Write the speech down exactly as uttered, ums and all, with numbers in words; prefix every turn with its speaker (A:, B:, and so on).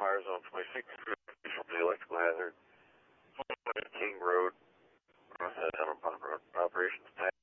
A: fire zone twenty-six from the electrical hazard. King Road, North Allen Pond Road. Operations